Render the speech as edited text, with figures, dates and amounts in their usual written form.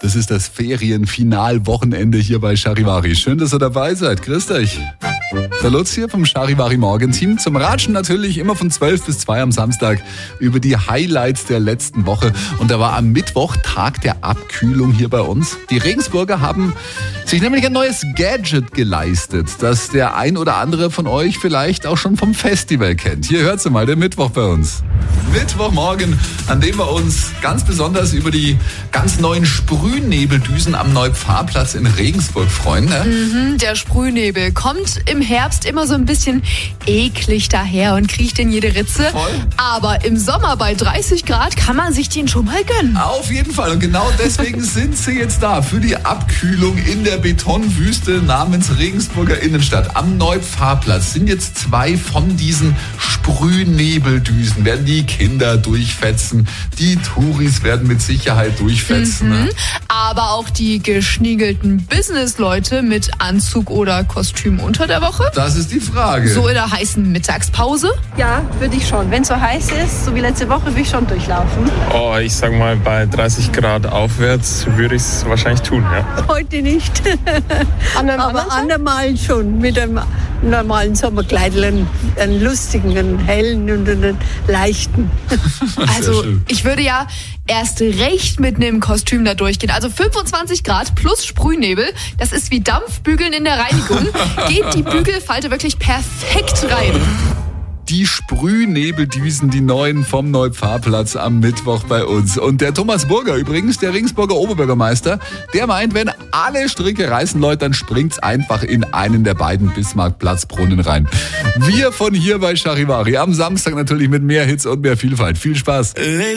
Das ist das Ferienfinalwochenende hier bei Charivari. Schön, dass ihr dabei seid. Grüßt euch. Der Lutz hier vom Charivari Morgenteam. Zum Ratschen natürlich immer von 12 bis 2 am Samstag über die Highlights der letzten Woche. Und da war am Mittwoch Tag der Abkühlung hier bei uns. Die Regensburger haben sich nämlich ein neues Gadget geleistet, das der ein oder andere von euch vielleicht auch schon vom Festival kennt. Hier hört ihr mal den Mittwoch bei uns. Mittwochmorgen, an dem wir uns ganz besonders über die ganz neuen Sprühnebeldüsen am Neupfarrplatz in Regensburg freuen. Ne? Der Sprühnebel kommt im Herbst immer so ein bisschen eklig daher und kriecht in jede Ritze. Voll. Aber im Sommer bei 30 Grad kann man sich den schon mal gönnen. Auf jeden Fall. Und genau deswegen sind sie jetzt da für die Abkühlung in der Betonwüste namens Regensburger Innenstadt. Am Neupfarrplatz sind jetzt 2 von diesen Sprühnebeldüsen. Werden die Kinder durchfetzen, die Touris werden mit Sicherheit durchfetzen. Ne? Aber auch die geschniegelten Businessleute mit Anzug oder Kostüm unter der Woche? Das ist die Frage. So in der heißen Mittagspause? Ja, würde ich schon. Wenn es so heiß ist, so wie letzte Woche, würde ich schon durchlaufen. Oh, ich sag mal, bei 30 Grad aufwärts würde ich es wahrscheinlich tun, ja. Heute nicht. Aber andermal schon. Mit einem normalen Sommerkleidchen. Einen lustigen, einen hellen und einen leichten. Also schön. ich würde ja erst recht mit einem Kostüm da durchgehen. Also 25 Grad plus Sprühnebel, das ist wie Dampfbügeln in der Reinigung. Geht die Bügelfalte wirklich perfekt rein. Die Sprühnebeldüsen, die neuen vom Neupfarrplatz am Mittwoch bei uns. Und der Thomas Burger übrigens, der Regensburger Oberbürgermeister, der meint, wenn alle Stricke reißen, Leute, dann springt's einfach in einen der beiden Bismarckplatzbrunnen rein. Wir von hier bei Charivari am Samstag natürlich mit mehr Hits und mehr Vielfalt. Viel Spaß.